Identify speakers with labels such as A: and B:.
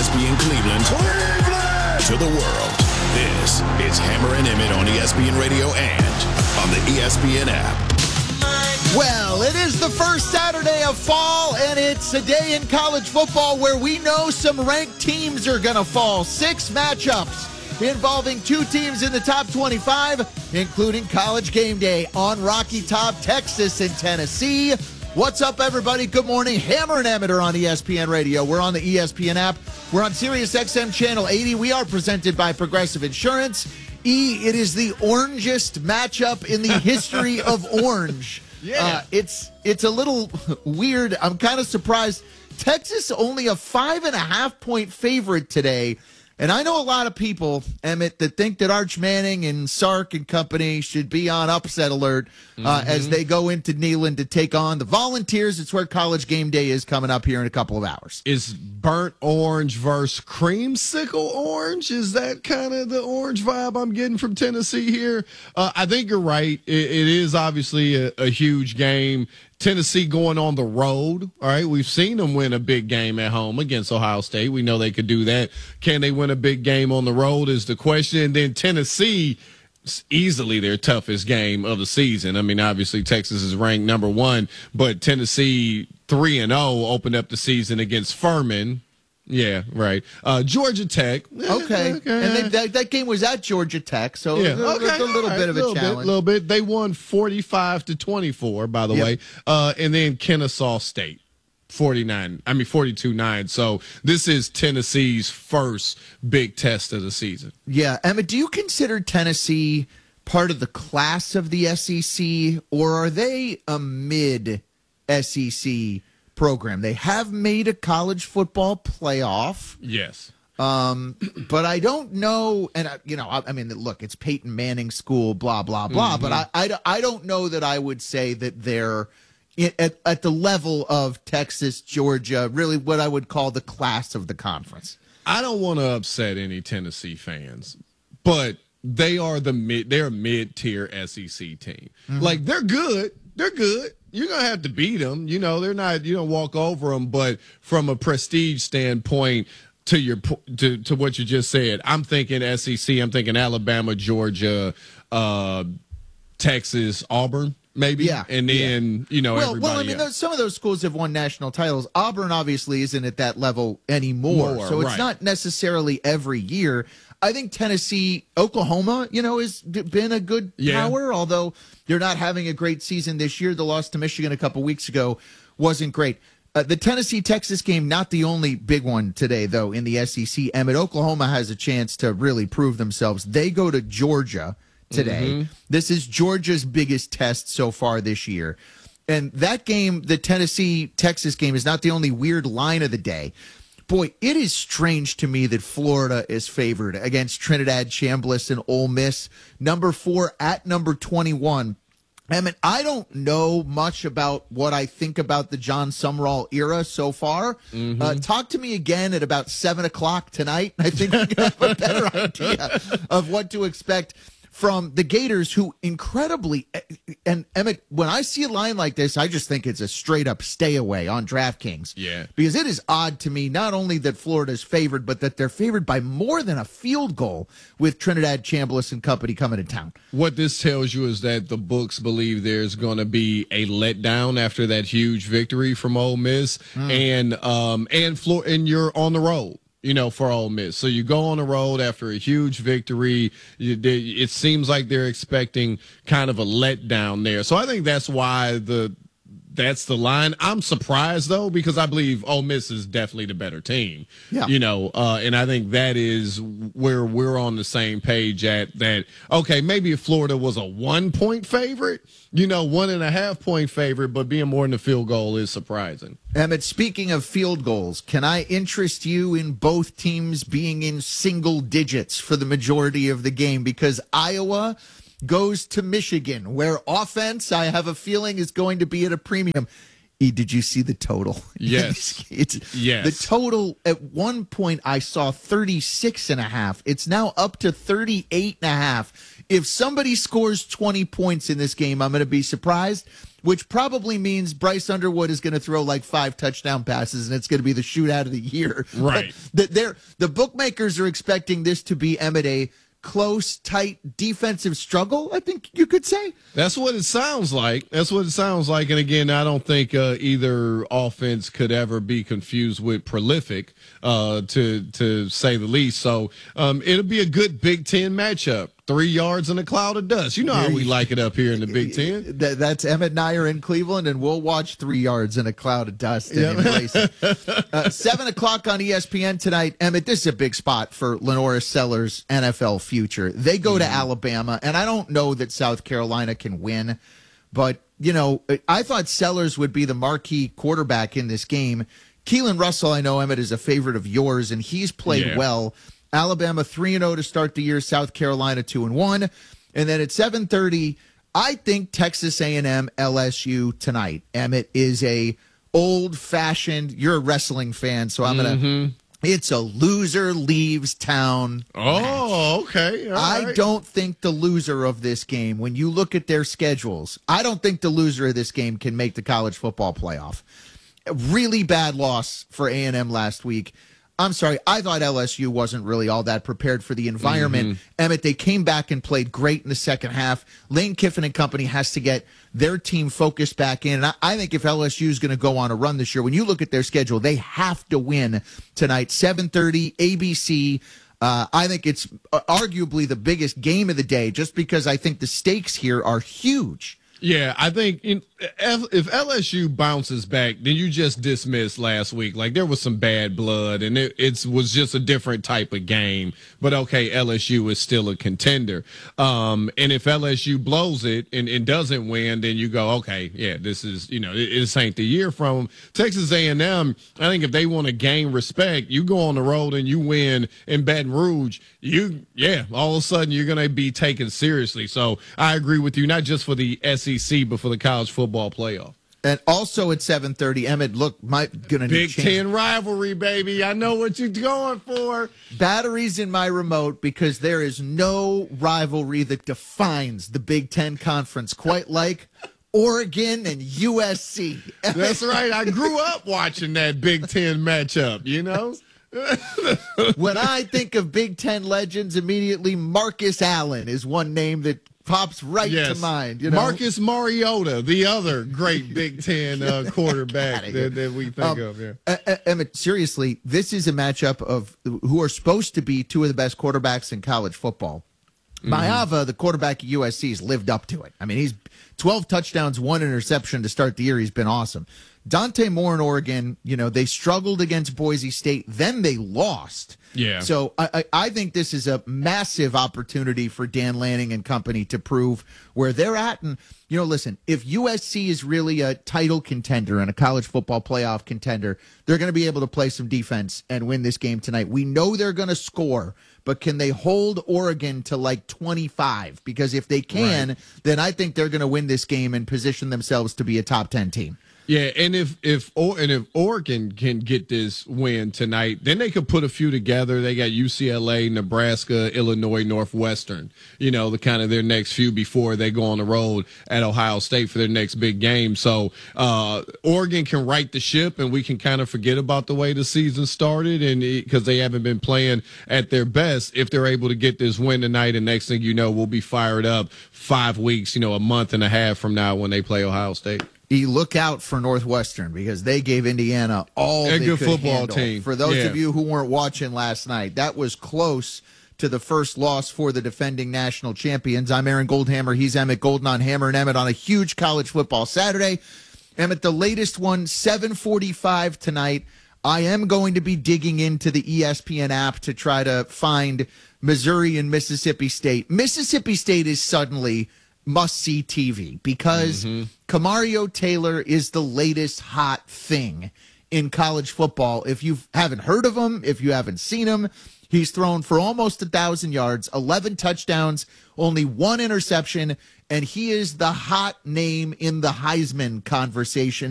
A: ESPN Cleveland, to the world. This is Hammer and Emmett on ESPN Radio and on the ESPN app.
B: Well, it is the first Saturday of fall, and it's a day in college football where we know some ranked teams are going to fall. 6 matchups involving 2 teams in the top 25, including College Game Day on Rocky Top, Texas and Tennessee. What's up, everybody? Good morning. Hammer and Emmett are on ESPN Radio. We're on the ESPN app. We're on Sirius XM Channel 80. We are presented by Progressive Insurance. It is the orangest matchup in the history of orange.
C: Yeah.
B: It's a little weird. I'm kind of surprised. Texas only a 5.5-point favorite today. And I know a lot of people, Emmett, that think that Arch Manning and Sark and company should be on upset alert as they go into Neyland to take on the Volunteers. It's where College Game Day is coming up here in a couple of hours.
C: Is burnt orange versus creamsicle orange? Is that kind of the orange vibe I'm getting from Tennessee here? I think you're right. It is obviously a huge game. Tennessee going on the road. All right, we've seen them win a big game at home against Ohio State. We know they could do that. Can they win a big game on the road is the question. And then Tennessee, easily their toughest game of the season. I mean, obviously Texas is ranked number 1, but Tennessee 3-0 opened up the season against Furman. Yeah, right. Georgia Tech.
B: Okay. And that game was at Georgia Tech, so
C: yeah.
B: it was a little bit of a challenge.
C: A little bit. They won 45-24, by the way. And then Kennesaw State, 42-9. So this is Tennessee's first big test of the season.
B: Yeah. Emmett, do you consider Tennessee part of the class of the SEC, or are they a mid-SEC program? They have made a college football playoff.
C: Yes.
B: But I don't know. And, I mean, look, it's Peyton Manning school, blah, blah, blah. But I don't know that I would say that they're at the level of Texas, Georgia, really what I would call the class of the conference.
C: I don't want to upset any Tennessee fans, but they are they're a mid-tier SEC team. Like, they're good. They're good. You're going to have to beat them. They're not, you don't walk over them. But from a prestige standpoint, to what you just said, I'm thinking SEC. I'm thinking Alabama, Georgia, Texas, Auburn, maybe.
B: Yeah.
C: And then, everybody
B: Well, I mean, some of those schools have won national titles. Auburn obviously isn't at that level anymore. So it's not necessarily every year. I think Tennessee, Oklahoma, has been a good power, although they're not having a great season this year. The loss to Michigan a couple weeks ago wasn't great. The Tennessee-Texas game, not the only big one today, though, in the SEC. Emmett, Oklahoma has a chance to really prove themselves. They go to Georgia today. This is Georgia's biggest test so far this year. And that game, the Tennessee-Texas game, is not the only weird line of the day. Boy, it is strange to me that Florida is favored against Trinidad, Chambliss, and Ole Miss, number 4 at number 21. I mean, I don't know much about what I think about the John Sumrall era so far. Talk to me again at about 7 o'clock tonight. I think we can have a better idea of what to expect from the Gators, who incredibly, and Emmett, when I see a line like this, I just think it's a straight up stay away on DraftKings.
C: Yeah.
B: Because it is odd to me, not only that Florida's favored, but that they're favored by more than a field goal with Trinidad, Chambliss, and company coming to town.
C: What this tells you is that the books believe there's going to be a letdown after that huge victory from Ole Miss, and you're on the road. For Ole Miss. So you go on the road after a huge victory. It seems like they're expecting kind of a letdown there. So I think that's why that's the line. I'm surprised, though, because I believe Ole Miss is definitely the better team.
B: Yeah.
C: And I think that is where we're on the same page at that. Okay, maybe if Florida was a 1-point favorite, 1.5-point favorite, but being more than a field goal is surprising.
B: Emmett, speaking of field goals, can I interest you in both teams being in single digits for the majority of the game? Because Iowa goes to Michigan, where offense, I have a feeling, is going to be at a premium. Did you see the total?
C: Yes. Yes.
B: The total, at one point, I saw 36.5. It's now up to 38.5. If somebody scores 20 points in this game, I'm going to be surprised. which probably means Bryce Underwood is going to throw like 5 touchdown passes, and it's going to be the shootout of the year.
C: Right.
B: The bookmakers are expecting this to be, Emmett, a close, tight defensive struggle, I think you could say.
C: That's what it sounds like. And again, I don't think either offense could ever be confused with prolific, to say the least. So it'll be a good Big Ten matchup. 3 yards in a cloud of dust. You know how we like it up here in the Big Ten.
B: That's Emmett and I are in Cleveland, and we'll watch 3 yards in a cloud of dust and embrace it. 7 o'clock on ESPN tonight. Emmett, this is a big spot for Lenora Sellers' NFL future. They go to Alabama, and I don't know that South Carolina can win, but, I thought Sellers would be the marquee quarterback in this game. Keelan Russell, I know, Emmett, is a favorite of yours, and he's played well. Alabama 3-0 to start the year. South Carolina 2-1. And then at 7:30, I think Texas A&M LSU tonight. Emmett is a old-fashioned. You're a wrestling fan, so I'm gonna. It's a loser leaves town.
C: Oh, okay.
B: I don't think the loser of this game, when you look at their schedules, I don't think the loser of this game can make the college football playoff. A really bad loss for A&M last week. I'm sorry, I thought LSU wasn't really all that prepared for the environment. Emmett, they came back and played great in the second half. Lane Kiffin and company has to get their team focused back in. And I think if LSU is going to go on a run this year, when you look at their schedule, they have to win tonight. 7:30, ABC. I think it's arguably the biggest game of the day just because I think the stakes here are huge.
C: Yeah, I think if LSU bounces back, then you just dismissed last week. Like, there was some bad blood, and it was just a different type of game. But, okay, LSU is still a contender. And if LSU blows it and doesn't win, then you go, okay, yeah, this is, this ain't the year from them. Texas A&M, I think if they want to gain respect, you go on the road and you win in Baton Rouge, all of a sudden you're going to be taken seriously. So I agree with you, not just for the SEC, but for the college football playoff.
B: And also at 7:30, Emmett, look, gonna
C: Big Ten rivalry, baby. I know what you're going for.
B: Batteries in my remote, because there is no rivalry that defines the Big Ten Conference quite like Oregon and USC.
C: That's right. I grew up watching that Big Ten matchup,
B: When I think of Big Ten legends, immediately Marcus Allen is one name that pops right to mind.
C: Marcus Mariota, the other great Big Ten quarterback that we think of. Yeah.
B: Emmett, seriously, this is a matchup of who are supposed to be two of the best quarterbacks in college football. Maava, the quarterback at USC, has lived up to it. I mean, he's 12 touchdowns, 1 interception to start the year. He's been awesome. Dante Moore in Oregon, they struggled against Boise State. Then they lost.
C: Yeah.
B: So I think this is a massive opportunity for Dan Lanning and company to prove where they're at. And, listen, if USC is really a title contender and a college football playoff contender, they're going to be able to play some defense and win this game tonight. We know they're going to score, but can they hold Oregon to like 25? Because if they can, then I think they're going to win this game and position themselves to be a top 10 team.
C: Yeah, and if Oregon can get this win tonight, then they could put a few together. They got UCLA, Nebraska, Illinois, Northwestern, the kind of their next few before they go on the road at Ohio State for their next big game. So Oregon can right the ship, and we can kind of forget about the way the season started, and because they haven't been playing at their best. If they're able to get this win tonight, and next thing you know, we'll be fired up 5 weeks, a month and a half from now when they play Ohio State.
B: You look out for Northwestern because they gave Indiana all they
C: good
B: could
C: football
B: handle.
C: team.
B: For those of you who weren't watching last night, that was close to the first loss for the defending national champions. I'm Aaron Goldhammer. He's Emmett Golden on Hammer and Emmett on a huge college football Saturday. Emmett, the latest one, 7:45 tonight. I am going to be digging into the ESPN app to try to find Missouri and Mississippi State. Mississippi State is suddenly must-see TV because Kamario Taylor is the latest hot thing in college football. If you haven't heard of him, if you haven't seen him, he's thrown for almost 1,000 yards, 11 touchdowns, only 1 interception, and he is the hot name in the Heisman conversation.